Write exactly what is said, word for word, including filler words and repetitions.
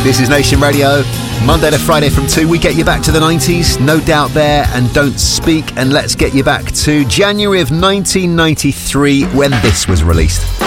This is Nation Radio. Monday to Friday from two, we get you back to the nineties, No Doubt there, and Don't Speak. And let's get you back to January of nineteen ninety-three when this was released.